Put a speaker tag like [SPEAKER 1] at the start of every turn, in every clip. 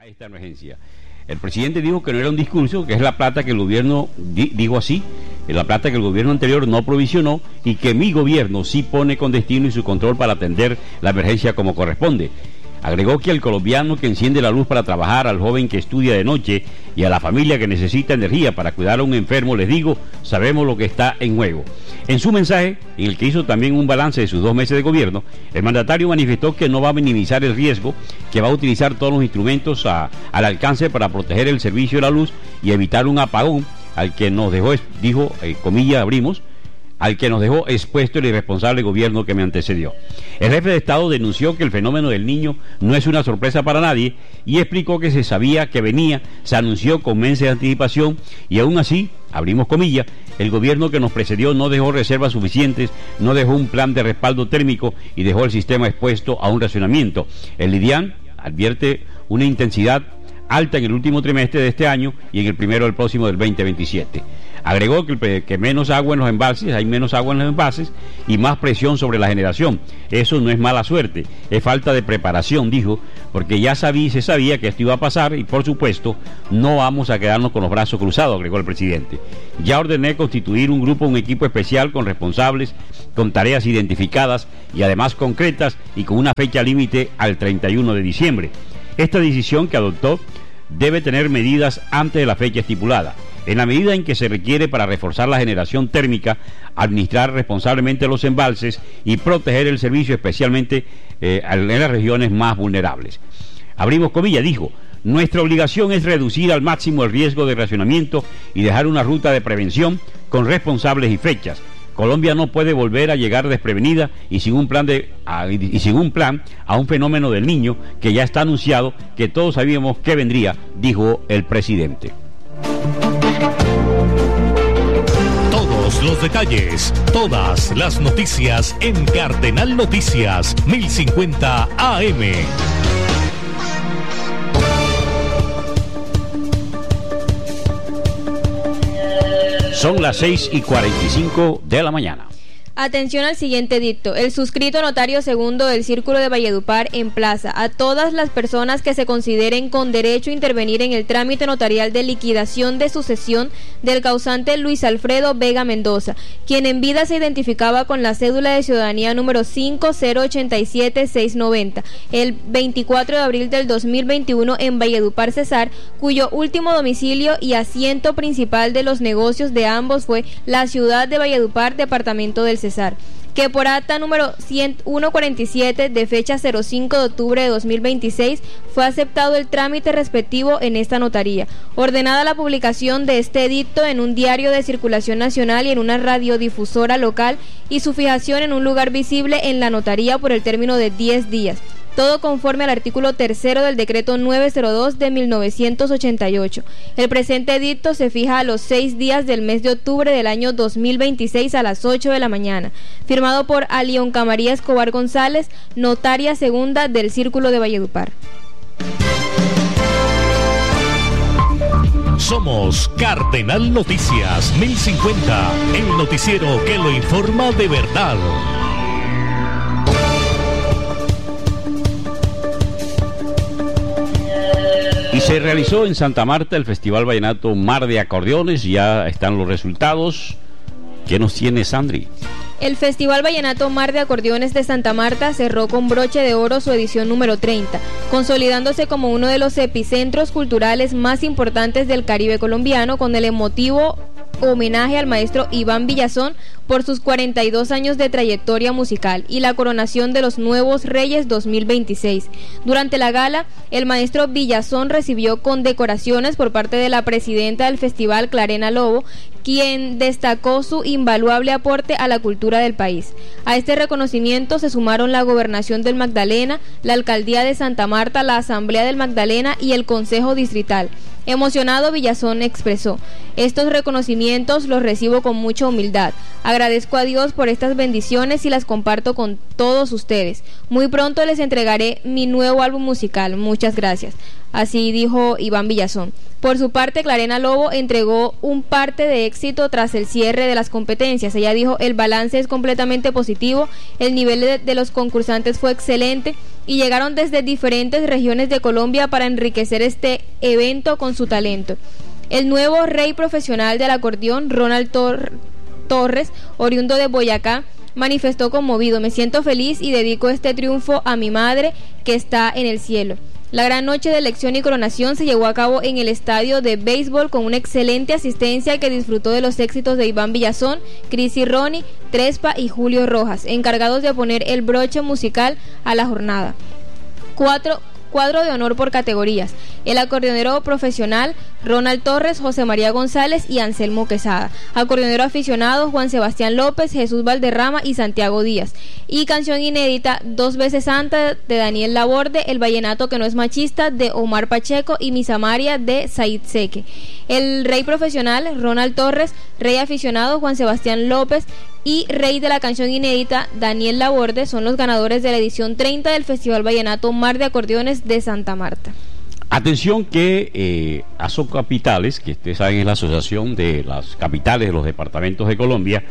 [SPEAKER 1] a esta emergencia. El presidente dijo que no era un discurso, que es la plata que el gobierno, dijo así, la plata que el gobierno anterior no provisionó y que mi gobierno sí pone con destino y su control para atender la emergencia como corresponde. Agregó que al colombiano que enciende la luz para trabajar, al joven que estudia de noche y a la familia que necesita energía para cuidar a un enfermo, les digo, sabemos lo que está en juego. En su mensaje, en el que hizo también un balance de sus 2 meses de gobierno, el mandatario manifestó que no va a minimizar el riesgo, que va a utilizar todos los instrumentos al alcance para proteger el servicio de la luz y evitar un apagón al que nos dejó, dijo, comillas, abrimos, al que nos dejó expuesto el irresponsable gobierno que me antecedió. El jefe de Estado denunció que el fenómeno del Niño no es una sorpresa para nadie y explicó que se sabía que venía, se anunció con meses de anticipación y aún así, abrimos comillas, el gobierno que nos precedió no dejó reservas suficientes, no dejó un plan de respaldo térmico y dejó el sistema expuesto a un racionamiento. El Lidian advierte una intensidad alta en el último trimestre de este año y en el primero del próximo del 2027. Agregó que menos agua en los embalses, hay menos agua en los embalses y más presión sobre la generación. Eso no es mala suerte, es falta de preparación, dijo, porque ya se sabía que esto iba a pasar y por supuesto no vamos a quedarnos con los brazos cruzados, agregó el presidente. Ya ordené constituir un equipo especial con responsables, con tareas identificadas y además concretas y con una fecha límite al 31 de diciembre. Esta decisión que adoptó debe tener medidas antes de la fecha estipulada. En la medida en que se requiere para reforzar la generación térmica, administrar responsablemente los embalses y proteger el servicio, especialmente en las regiones más vulnerables. Abrimos comillas, dijo, nuestra obligación es reducir al máximo el riesgo de racionamiento y dejar una ruta de prevención con responsables y fechas. Colombia no puede volver a llegar desprevenida y sin un plan a un fenómeno del Niño que ya está anunciado, que todos sabíamos que vendría, dijo el presidente.
[SPEAKER 2] Todos los detalles, todas las noticias en Cardenal Noticias 1050 AM.
[SPEAKER 1] Son las 6:45 de la mañana.
[SPEAKER 3] Atención al siguiente dicto. El suscrito notario segundo del Círculo de Valledupar emplaza a todas las personas que se consideren con derecho a intervenir en el trámite notarial de liquidación de sucesión del causante Luis Alfredo Vega Mendoza, quien en vida se identificaba con la cédula de ciudadanía número 5087690, el 24 de abril del 2021 en Valledupar, Cesar, cuyo último domicilio y asiento principal de los negocios de ambos fue la ciudad de Valledupar, departamento del Cesar, que por acta número 147 de fecha 05 de octubre de 2026 fue aceptado el trámite respectivo en esta notaría, ordenada la publicación de este edicto en un diario de circulación nacional y en una radiodifusora local y su fijación en un lugar visible en la notaría por el término de 10 días. Todo conforme al artículo 3 del decreto 902 de 1988. El presente edicto se fija a los 6 días del mes de octubre del año 2026 a las 8 de la mañana. Firmado por Alionca María Escobar González, notaria segunda del Círculo de Valledupar.
[SPEAKER 2] Somos Cardenal Noticias 1050, el noticiero que lo informa de verdad.
[SPEAKER 1] Y se realizó en Santa Marta el Festival Vallenato Mar de Acordeones, ya están los resultados. ¿Qué nos tiene Sandri?
[SPEAKER 3] El Festival Vallenato Mar de Acordeones de Santa Marta cerró con broche de oro su edición número 30, consolidándose como uno de los epicentros culturales más importantes del Caribe colombiano, con el emotivo homenaje al maestro Iván Villazón por sus 42 años de trayectoria musical y la coronación de los nuevos Reyes 2026. Durante la gala, el maestro Villazón recibió condecoraciones por parte de la presidenta del festival, Clarena Lobo, quien destacó su invaluable aporte a la cultura del país. A este reconocimiento se sumaron la Gobernación del Magdalena, la Alcaldía de Santa Marta, la Asamblea del Magdalena y el Consejo Distrital. Emocionado, Villazón expresó: estos reconocimientos los recibo con mucha humildad. Agradezco a Dios por estas bendiciones y las comparto con todos ustedes. Muy pronto les entregaré mi nuevo álbum musical. Muchas gracias. Así dijo Iván Villazón. Por su parte, Clarena Lobo entregó un parte de éxito tras el cierre de las competencias. Ella dijo: el balance es completamente positivo, el nivel de los concursantes fue excelente, y llegaron desde diferentes regiones de Colombia para enriquecer este evento con su talento. El nuevo rey profesional del acordeón, Ronald Torres, oriundo de Boyacá, manifestó conmovido: me siento feliz y dedico este triunfo a mi madre que está en el cielo. La gran noche de elección y coronación se llevó a cabo en el estadio de béisbol con una excelente asistencia que disfrutó de los éxitos de Iván Villazón, Crisy Ronnie, Trespa y Julio Rojas, encargados de poner el broche musical a la jornada. Cuadro de honor por categorías: el acordeonero profesional Ronald Torres, José María González y Anselmo Quesada; acordeonero aficionado Juan Sebastián López, Jesús Valderrama y Santiago Díaz; y canción inédita Dos veces santa de Daniel Laborde, El vallenato que no es machista de Omar Pacheco y Mi Samaria de Said Seque. El rey profesional Ronald Torres, rey aficionado Juan Sebastián López y rey de la canción inédita Daniel Laborde son los ganadores de la edición 30 del Festival Vallenato Mar de Acordeones de Santa Marta.
[SPEAKER 1] Atención que Asocapitales, que ustedes saben es la asociación de las capitales de los departamentos de Colombia,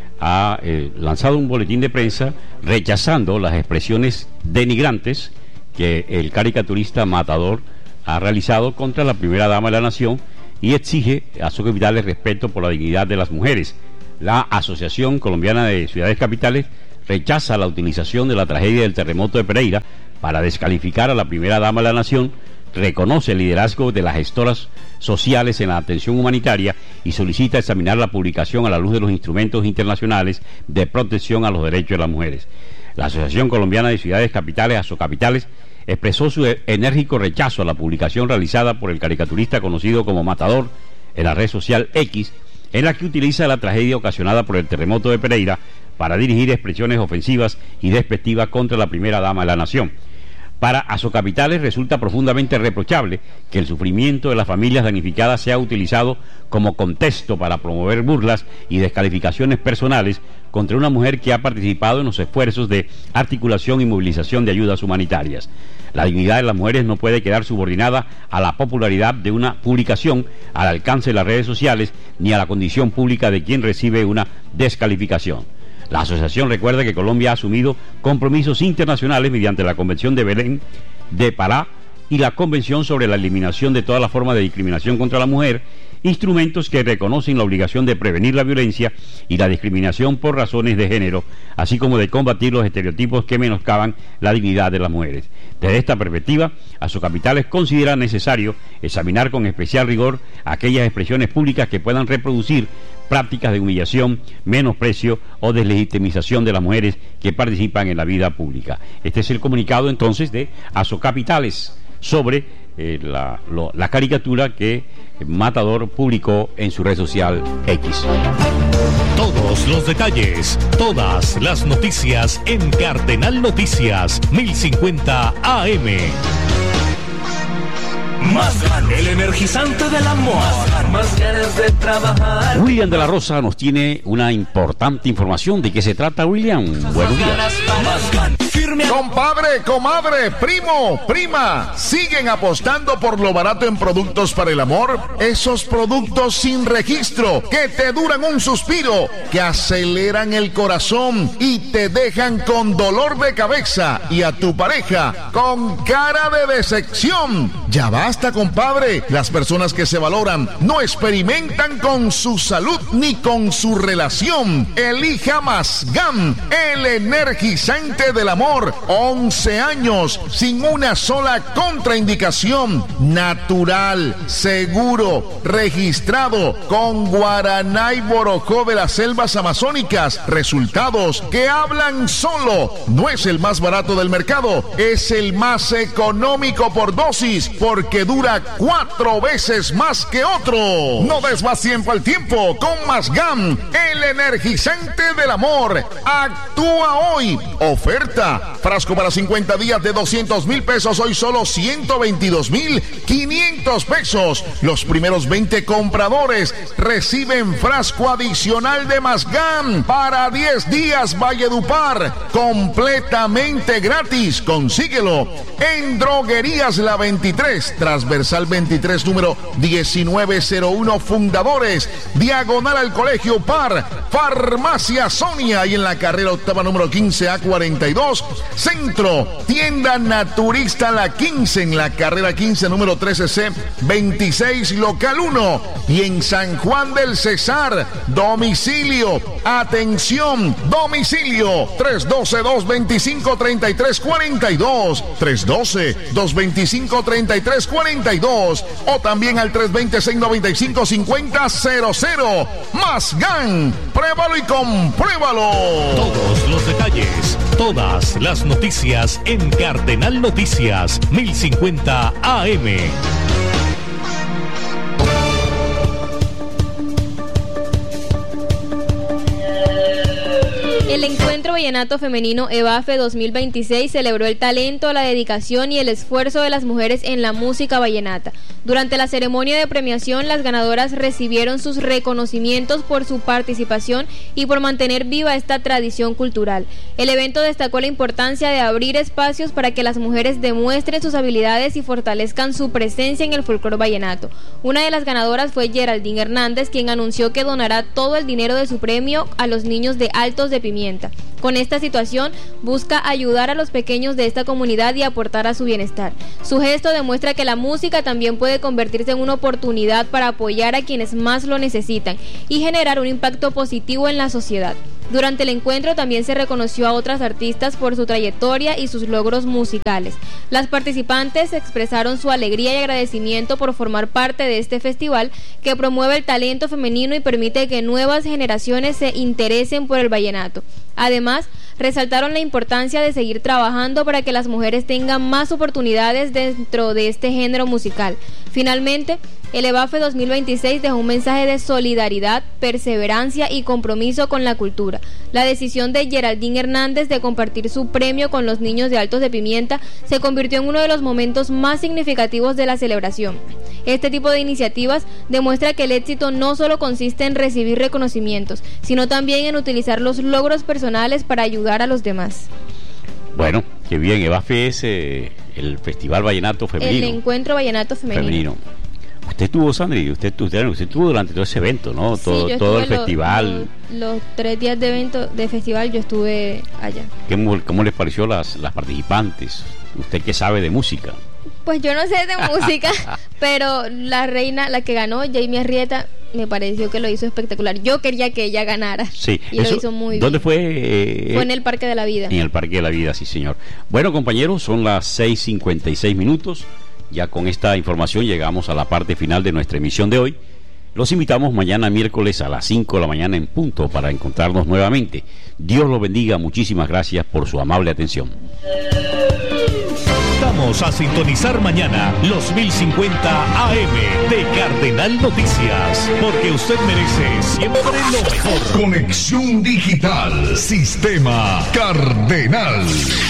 [SPEAKER 1] ha lanzado un boletín de prensa rechazando las expresiones denigrantes que el caricaturista Matador ha realizado contra la primera dama de la nación y exige a Asocapitales respeto por la dignidad de las mujeres. La Asociación Colombiana de Ciudades Capitales rechaza la utilización de la tragedia del terremoto de Pereira para descalificar a la primera dama de la nación, reconoce el liderazgo de las gestoras sociales en la atención humanitaria y solicita examinar la publicación a la luz de los instrumentos internacionales de protección a los derechos de las mujeres. La Asociación Colombiana de Ciudades Capitales, Asocapitales, expresó su enérgico rechazo a la publicación realizada por el caricaturista conocido como Matador en la red social X, en la que utiliza la tragedia ocasionada por el terremoto de Pereira para dirigir expresiones ofensivas y despectivas contra la primera dama de la nación. Para Asocapitales resulta profundamente reprochable que el sufrimiento de las familias damnificadas sea utilizado como contexto para promover burlas y descalificaciones personales contra una mujer que ha participado en los esfuerzos de articulación y movilización de ayudas humanitarias. La dignidad de las mujeres no puede quedar subordinada a la popularidad de una publicación, al alcance de las redes sociales, ni a la condición pública de quien recibe una descalificación. La asociación recuerda que Colombia ha asumido compromisos internacionales mediante la Convención de Belén de Pará y la Convención sobre la eliminación de todas las formas de discriminación contra la mujer, instrumentos que reconocen la obligación de prevenir la violencia y la discriminación por razones de género, así como de combatir los estereotipos que menoscaban la dignidad de las mujeres. Desde esta perspectiva, Asocapitales considera necesario examinar con especial rigor aquellas expresiones públicas que puedan reproducir prácticas de humillación, menosprecio o deslegitimización de las mujeres que participan en la vida pública. Este es el comunicado entonces de Asocapitales sobre la caricatura que Matador publicó en su red social X.
[SPEAKER 2] Todos los detalles, todas las noticias en Cardenal Noticias 1050 AM. Más ganas. El energizante del amor. Más ganas de trabajar.
[SPEAKER 1] William de la Rosa nos tiene una importante información. ¿De qué se trata, William? Buenos días.
[SPEAKER 4] Compadre, comadre, primo, prima, ¿siguen apostando por lo barato en productos para el amor? Esos productos sin registro que te duran un suspiro, que aceleran el corazón y te dejan con dolor de cabeza y a tu pareja con cara de decepción. Ya basta, compadre. Las personas que se valoran no experimentan con su salud ni con su relación. Elija Masgam, el energizante del amor. 11 años sin una sola contraindicación. Natural, seguro, registrado, con guaraná y borojó de las selvas amazónicas. Resultados que hablan solo. No es el más barato del mercado, es el más económico por dosis, porque dura 4 veces más que otro. No des más tiempo al tiempo con Masgam, el energizante del amor. Actúa hoy. Oferta: frasco para 50 días de 200,000 pesos, hoy solo 122,500 pesos. Los primeros 20 compradores reciben frasco adicional de Masgam para 10 días. Valledupar, completamente gratis. Consíguelo en Droguerías La 23, transversal 23, número 1901, Fundadores, diagonal al Colegio Par, Farmacia Sonia, y en la carrera octava número 15A42, Seguros. Centro, tienda naturista La 15 en la carrera 15, número 13C, 26, local 1. Y en San Juan del Cesar, domicilio, atención, domicilio, 312-225-3342, 312-225-3342, o también al 320-695-5000. Más GAN, pruébalo y compruébalo.
[SPEAKER 2] Todos los detalles, todas las noticias en Cardenal Noticias 1050 AM.
[SPEAKER 3] El Encuentro Vallenato Femenino EVAFE 2026 celebró el talento, la dedicación y el esfuerzo de las mujeres en la música vallenata. Durante la ceremonia de premiación, las ganadoras recibieron sus reconocimientos por su participación y por mantener viva esta tradición cultural. El evento destacó la importancia de abrir espacios para que las mujeres demuestren sus habilidades y fortalezcan su presencia en el folclore vallenato. Una de las ganadoras fue Geraldine Hernández, quien anunció que donará todo el dinero de su premio a los niños de Altos de Pimienta. Con esta situación busca ayudar a los pequeños de esta comunidad y aportar a su bienestar. Su gesto demuestra que la música también puede convertirse en una oportunidad para apoyar a quienes más lo necesitan y generar un impacto positivo en la sociedad. Durante el encuentro también se reconoció a otras artistas por su trayectoria y sus logros musicales. Las participantes expresaron su alegría y agradecimiento por formar parte de este festival que promueve el talento femenino y permite que nuevas generaciones se interesen por el vallenato. Además, resaltaron la importancia de seguir trabajando para que las mujeres tengan más oportunidades dentro de este género musical. Finalmente, el EVAFE 2026 dejó un mensaje de solidaridad, perseverancia y compromiso con la cultura. La decisión de Geraldine Hernández de compartir su premio con los niños de Altos de Pimienta se convirtió en uno de los momentos más significativos de la celebración. Este tipo de iniciativas demuestra que el éxito no solo consiste en recibir reconocimientos, sino también en utilizar los logros personales para ayudar a los demás.
[SPEAKER 1] Bueno, qué bien, EVAFE es el Festival Vallenato Femenino.
[SPEAKER 3] El Encuentro Vallenato Femenino.
[SPEAKER 1] Usted estuvo, Sandri, usted estuvo durante todo ese evento, ¿no?
[SPEAKER 3] Sí,
[SPEAKER 1] todo el festival.
[SPEAKER 3] Los 3 días de festival yo estuve allá.
[SPEAKER 1] ¿Cómo les pareció las participantes? ¿Usted qué sabe de música?
[SPEAKER 3] Pues yo no sé de música, pero la que ganó, Jamie Arrieta, me pareció que lo hizo espectacular. Yo quería que ella ganara.
[SPEAKER 1] Sí,
[SPEAKER 3] y lo hizo muy bien.
[SPEAKER 1] ¿Dónde fue?
[SPEAKER 3] Fue en el Parque de la Vida.
[SPEAKER 1] En el Parque de la Vida, sí, señor. Bueno, compañeros, son las 6:56 minutos. Ya con esta información llegamos a la parte final de nuestra emisión de hoy. Los invitamos mañana miércoles a las 5 de la mañana en punto para encontrarnos nuevamente. Dios los bendiga, muchísimas gracias por su amable atención.
[SPEAKER 2] Vamos a sintonizar mañana los 1050 AM de Cardenal Noticias, porque usted merece siempre lo mejor.
[SPEAKER 4] Conexión digital, Sistema Cardenal.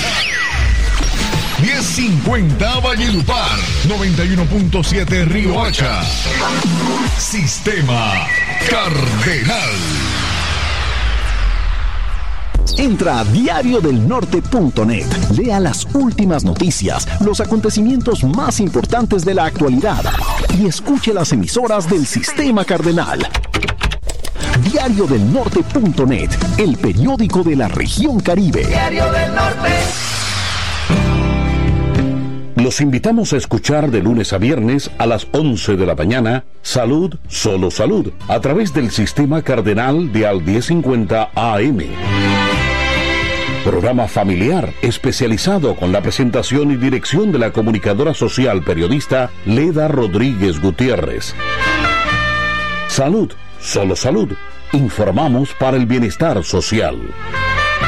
[SPEAKER 4] 1050 Valledupar, 91.7 Río Hacha. Sistema Cardenal.
[SPEAKER 5] Entra a diariodelnorte.net, lea las últimas noticias, los acontecimientos más importantes de la actualidad y escuche las emisoras del Sistema Cardenal. Diariodelnorte.net, el periódico de la región Caribe.
[SPEAKER 6] Diario del Norte.
[SPEAKER 7] Los invitamos a escuchar de lunes a viernes a las 11 de la mañana Salud, Solo Salud, a través del Sistema Cardenal de al 1050 AM. Programa familiar especializado con la presentación y dirección de la comunicadora social periodista Leda Rodríguez Gutiérrez. Salud, Solo Salud. Informamos para el bienestar social.